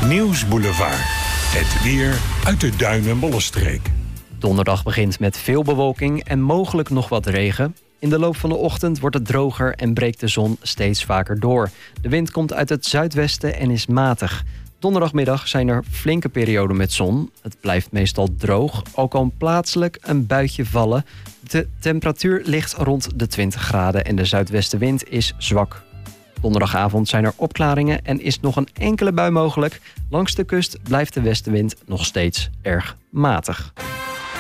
Nieuwsboulevard. Het weer uit de Duin- en Bollenstreek. Donderdag begint met veel bewolking en mogelijk nog wat regen. In de loop van de ochtend wordt het droger en breekt de zon steeds vaker door. De wind komt uit het zuidwesten en is matig. Donderdagmiddag zijn er flinke perioden met zon. Het blijft meestal droog, al kan plaatselijk een buitje vallen. De temperatuur ligt rond de 20 graden en de zuidwestenwind is zwak. Donderdagavond zijn er opklaringen en is nog een enkele bui mogelijk. Langs de kust blijft de westenwind nog steeds erg matig.